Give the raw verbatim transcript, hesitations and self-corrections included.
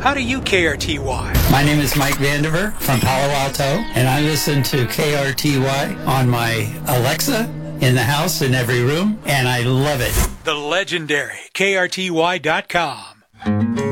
How do you K R T Y? My name is Mike Vandiver from Palo Alto, and I listen to K R T Y on my Alexa in the house, in every room, and I love it. The legendary K R T Y dot com.